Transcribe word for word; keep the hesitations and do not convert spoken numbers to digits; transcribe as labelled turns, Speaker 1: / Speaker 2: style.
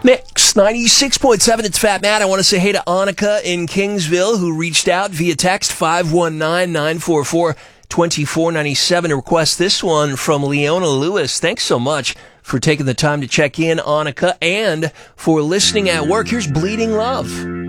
Speaker 1: Mix ninety-six point seven, it's Fat Matt. I want to say hey to Annika in Kingsville, who reached out via text five one nine, nine four four, two four nine seven to request this one from Leona Lewis. Thanks so much for taking the time to check in, Annika, and for listening at work. Here's Bleeding Love.